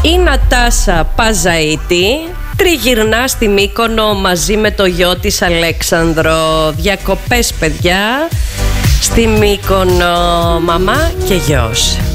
Η Νατάσα Παζαίτη τριγυρνά στη Μύκονο μαζί με το γιο της Αλέξανδρο. Διακοπές, παιδιά, στη Μύκονο, μαμά και γιος.